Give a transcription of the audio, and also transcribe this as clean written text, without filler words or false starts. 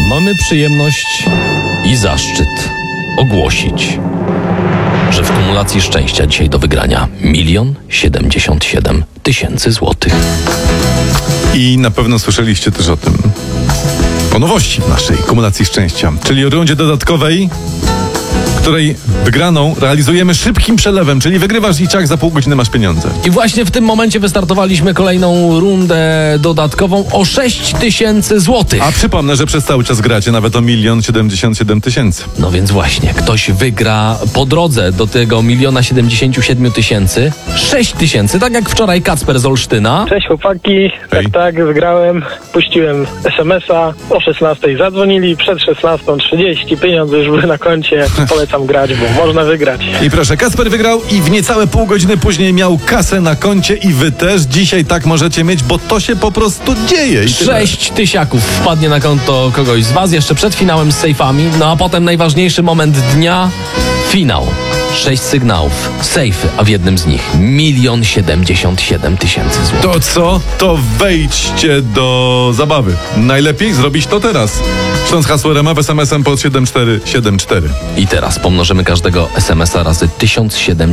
Mamy przyjemność i zaszczyt ogłosić, że w kumulacji szczęścia dzisiaj do wygrania 1 077 000 złotych. I na pewno słyszeliście też o tym. O nowości w naszej kumulacji szczęścia, czyli o rundzie dodatkowej, której wygraną realizujemy szybkim przelewem, czyli wygrywasz i ciach, za pół godziny masz pieniądze. I właśnie w tym momencie wystartowaliśmy kolejną rundę dodatkową o 6 000 złotych. A przypomnę, że przez cały czas gracie nawet o 1 077 000. No więc właśnie, ktoś wygra po drodze do tego 1 077 000 6 000, tak jak wczoraj Kacper z Olsztyna. Cześć chłopaki, Hej. tak, wygrałem, puściłem SMS-a, o 16 zadzwonili, przed 16:30 pieniądze już były na koncie, polecam grać, bo można wygrać. I proszę, Kacper wygrał i w niecałe pół godziny później miał kasę na koncie i wy też dzisiaj tak możecie mieć, bo to się po prostu dzieje. I tyle. 6 000 wpadnie na konto kogoś z was jeszcze przed finałem z sejfami, no a potem najważniejszy moment dnia, finał. 6 sygnałów, sejfy, a w jednym z nich 1 077 000 złotych. To co? To wejdźcie do zabawy. Najlepiej zrobić to teraz. Śląsk hasło RMF SMS-em pod 7474. I teraz pomnożymy każdego SMS-a razy 1070.